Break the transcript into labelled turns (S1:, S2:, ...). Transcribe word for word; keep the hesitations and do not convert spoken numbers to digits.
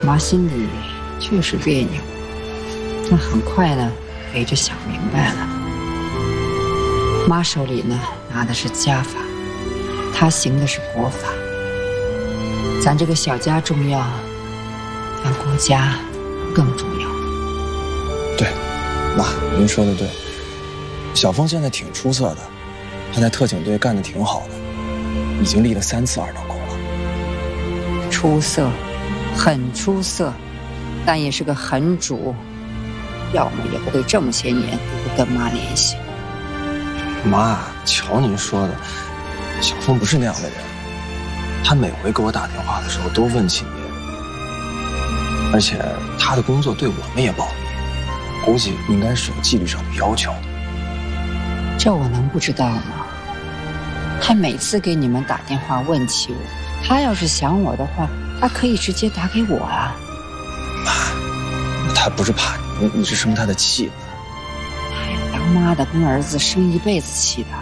S1: 妈心里确实别扭，但很快呢，陪着想明白了。妈手里呢拿的是家法，她行的是国法。咱这个小家重要，但国家更重要。
S2: 对，妈，您说的对。小峰现在挺出色的，他在特警队干得挺好的，已经立了三次二等功了。
S1: 出色，很出色，但也是个狠主，要么也不会这么些年都不跟妈联系。
S2: 妈，瞧您说的，小峰不是那样的人，他每回给我打电话的时候都问起您，而且他的工作对我们也保密，估计应该是有纪律上的要求的。
S1: 这我能不知道吗？他每次给你们打电话问起我，他要是想我的话，他可以直接打给我啊。
S2: 妈，他不是怕你，你是生他的气吧？
S1: 他呀，当妈的跟儿子生一辈子气的。